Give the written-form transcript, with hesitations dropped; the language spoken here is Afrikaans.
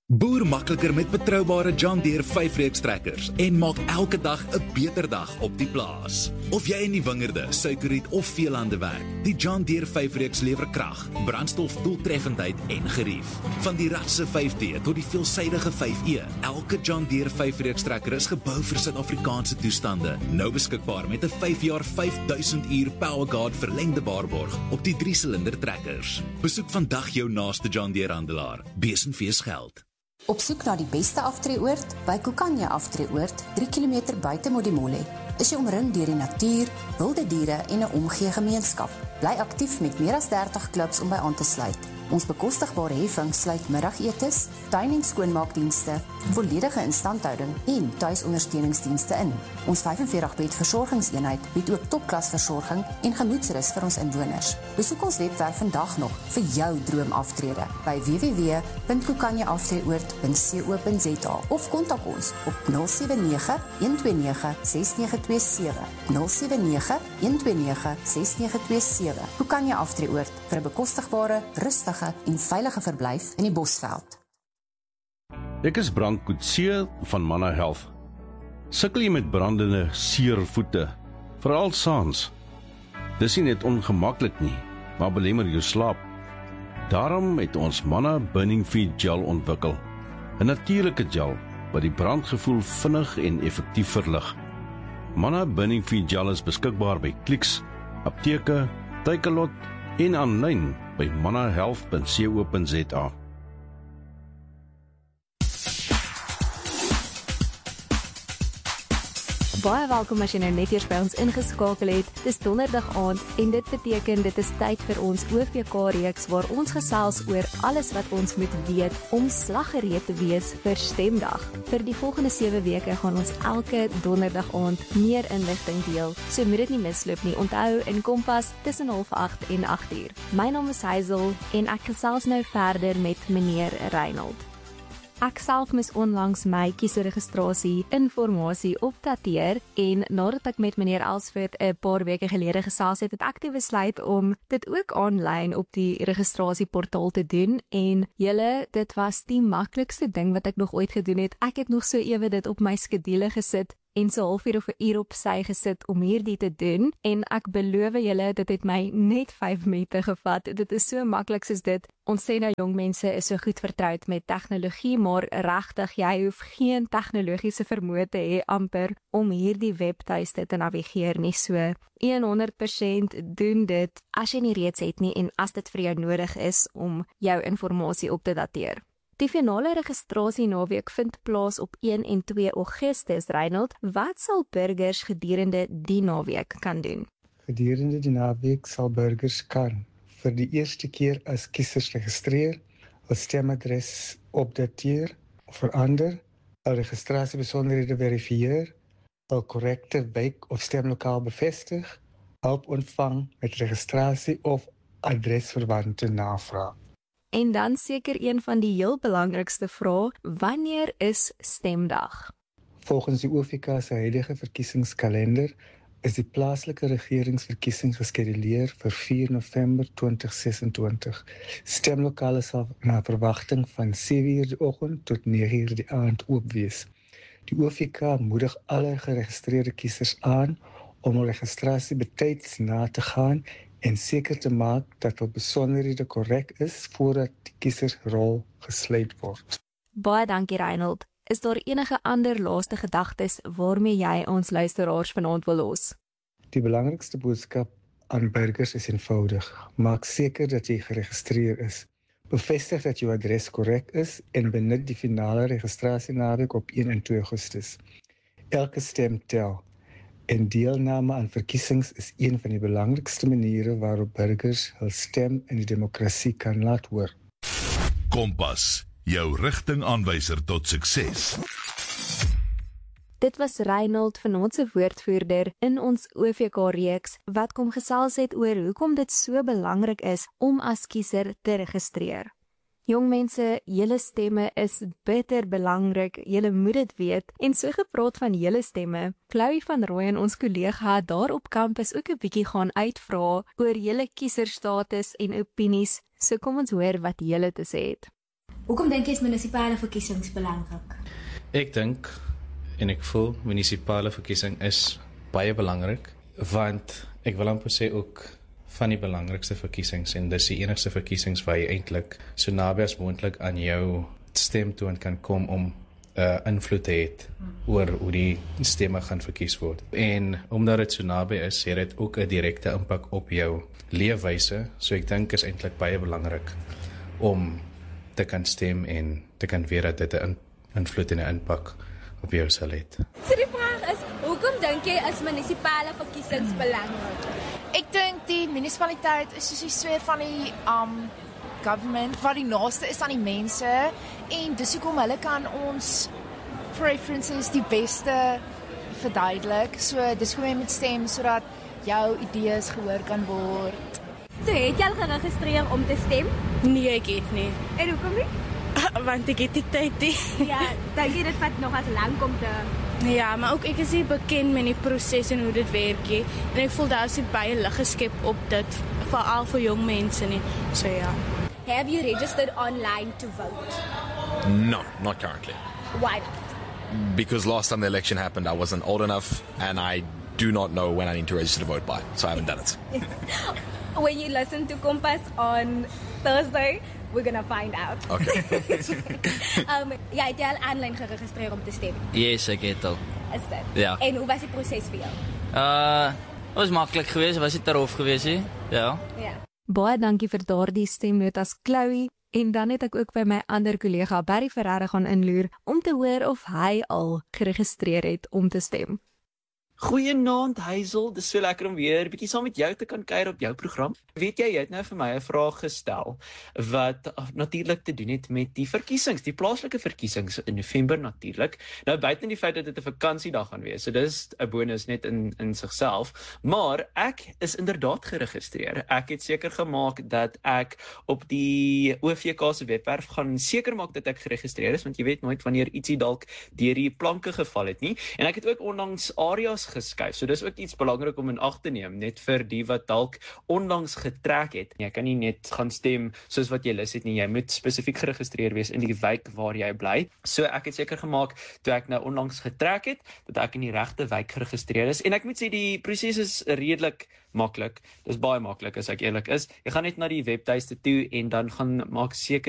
Boer makliker met betroubare John Deere 5-reeks trekkers en maak elke dag 'n beter dag op die plaas. Of jy in die wingerde, suikerriet of veelande werk, die John Deere 5-reeks lewer krag, brandstof, doeltreffendheid en gerief. Van die ratse 5D tot die veelsidige 5E, elke John Deere 5-reeks trekker is gebou vir Suid-Afrikaanse toestande. Nou beskikbaar met 'n 5 jaar 5000 uur PowerGuard verlengde waarborg op die 3-silinder trekkers. Besoek vandag jou naaste John Deere handelaar. Besenfees geld. Op soek na die beste aftreeoord? By Kukanya Aftreeoord, 3 km buite Modimolle, is jy omring deur die natuur, wilde diere en 'n omgee gemeenskap. Bly aktief met meer as 30 klubs om by aan te sluit. Ons bekostigbare heffing sluit middagetes, tuin- en skoonmaakdienste, volledige instandhouding en tuisondersteuningsdienste in. Ons 45-bed versorgingseenheid bied ook topklasversorging en gemoedsrus vir ons inwoners. Besoek ons webwerf vandag nog vir jou droomaftrede by www.kukanyaafstreeoord.co.za of kontak ons op 079 129 6927. 079 129 6927. Kukanya Aftreeoord vir 'n bekostigbare, rustige en veilige verblyf in die Bosveld. Ek is Brand Coetzee van Manna Health. Sukkel jy met brandende, seer voete, veral saans? Dis nie net ongemaklik nie, maar belemmer jou slaap. Daarom het ons Manna Burning Feet Gel ontwikkel. 'n natuurlike gel wat die brandgevoel vinnig en effektief verlig. Manna Burning Feet Gel is beskikbaar by Clicks, apteke, Takealot en aanlyn by mannahealth.co.za. Baie welkom as jy nou net eers by ons ingeskakel het. Dis donderdag aand en dit beteken dit is tyd vir ons OVK-reeks waar ons gesels oor alles wat ons moet weet om slaggereed te wees vir Stemdag. Vir die volgende 7 weke gaan ons elke donderdag aand meer inligting deel. So moet dit nie misloop nie. Onthou in Kompas tussen 7:30 en 8:00. My naam is Hazel en ek gesels nou verder met meneer Reinhold. Ek self moes onlangs my kiesregistrasie inligting opdateer en nadat ek met meneer Elsford 'n paar weke gelede gesels het ek toe besluit om dit ook aanlyn op die registrasieportaal te doen en dit was die maklikste ding wat ek nog ooit gedoen het. Ek het nog so ewe dit op my skedule gesit en so 0.5 of 1 uur op sy gesit om hierdie te doen en ek beloof julle dit het my net 5 minute gevat. Dit is so maklik soos dit. Ons sê nou jong mense is so goed vertroud met tegnologie, maar regtig jy hoef geen tegnologiese vermoë te hê amper om hierdie webtuiste te navigeer nie. So 100% doen dit as jy nie reeds het nie en as dit vir jou nodig is om jou inligting op te dateer. Die finale registrasie-naweek vind plaas op 1 en 2 Augustus, Reinhold. Wat sal burgers gedurende die naweek kan doen? Gedurende die naweek sal burgers kan vir die eerste keer as kiesers registreer, hul stemadres opdateer, verander, hul registrasiebesonderhede verifieer, hul korrekte wijk of stemlokaal bevestig, hulp ontvang met registrasie of adresverwante navraag. En dan seker een van die heel belangrikste vrae, wanneer is Stemdag? Volgens die OVK se huidige verkiesingskalender is die plaaslike regeringsverkiesing geskeduleer vir 4 November 2026. Stemlokale sal na verwagting van 7:00 die oggend tot 9:00 die aand oop wees. Die OVK moedig alle geregistreerde kiesers aan om hul registrasie betyds na te gaan en seker te maak dat hul besonderhede korrek is voordat die kiesersrol gesluit word. Baie dankie Reinhold. Is daar enige ander laaste gedagtes waarmee jy ons luisteraars vanaand wil los? Die belangrikste boodskap aan burgers is eenvoudig. Maak seker dat jy geregistreer is. Bevestig dat jou adres korrek is en benut die finale registrasienaweek op 1 en 2 Augustus. Elke stem tel. En deelname aan verkiesings is een van die belangrikste maniere waarop burgers hul stem in die demokrasie kan laat hoor. Kompas, jou rigtingaanwyser tot sukses. Dit was Reinhold, vanaand se woordvoerder in ons OVK-reeks wat kom gesels het oor hoekom dit so belangrik is om as kiezer te registreer. Jong mense, julle stemme is bitter belangrik, julle moet dit weet. En so gepraat van julle stemme, Chloe van Rooyen, ons kollega daar op kampus ook 'n bietjie gaan uitvra oor julle kieserstatus en opinies. So kom ons hoor wat julle te sê het. Hoekom dink jy is munisipale verkiesings belangrik? Ek dink en ek voel munisipale verkiesing is baie belangrik, want ek wil amper sê ook van die belangrikste verkiesings en dis die enigste verkiesings waar jy eintlik so naby as moontlik aan jou stemtoon kan kom om invloed te hê oor hoe die stemme gaan verkies word. En omdat dit so naby is, het dit ook 'n direkte impak op jou leefwyse, so ek dink is eintlik baie belangrik om te kan stem en te kan weet dat dit 'n invloed en 'n impak op jou sal hê. So die vraag is, hoekom dink jy is munisipale verkiesings belangrik? Ek dink die munisipaliteit is soos die sfeer van die government, wat die naaste is aan die mense, en dis hoekom hulle kan ons preferences die beste verduidelik. So dis hoe jy moet stem, sodat jou idees gehoor kan word. So het jy al geregistreer om te stem? Nee, ek het nie. En hoekom nie? Want ek het die tyd nie. Ja, dink jy dit vat nog as lank om te... Ja, maar ook ek is nie bekend met die proses en hoe dit werk nie. En ek voel daar is baie lig geskep op dit, veral vir jong mense nie. So ja. Have you registered online to vote? No, not currently. Why not? Because last time the election happened, I wasn't old enough, and I do not know when I need to register to vote by, so I haven't done it. When you listen to Kompas on Thursday, we're gonna find out. Okay. Jy het al aanlyn geregistreer om te stem? Yes, ek het al. Is dit? Ja. En hoe was die proses vir jou? Het was maklik geweest, was dit daarof geweest, he? Ja. Ja. Baie dankie vir daardie stemnotas, Chloe. En dan het ek ook by my ander kollega Barry Ferreira gaan inloer om te hoor of hy al geregistreer het om te stem. Goeienaand Hazel, dis so lekker om weer bietjie saam met jou te kan kuier op jou program. Weet jy het nou vir my 'n vraag gestel wat natuurlik te doen het met die verkiesings, die plaaslike verkiesings in November natuurlik. Nou buite die feit dat dit 'n vakansiedag gaan wees, so dis 'n bonus net in sigself, maar ek is inderdaad geregistreer. Ek het seker gemaak dat ek op die OVK se webwerf gaan seker maak dat ek geregistreer is, want jy weet nooit wanneer ietsie dalk deur die planke geval het nie. En ek het ook onlangs areas geskuif. So dis ook iets belangrik om in ag te neem, net vir die wat dalk onlangs getrek het. Jy kan nie net gaan stem soos wat jy lus het nie. Jy moet spesifiek geregistreer wees in die wijk waar jy bly. So ek het seker gemaak toe ek nou onlangs getrek het, dat ek in die regte wijk geregistreer is. En ek moet sê die proses is redelik maklik. Dis baie maklik as ek eerlik is. Jy gaan net na die webtuiste toe en dan gaan maak seker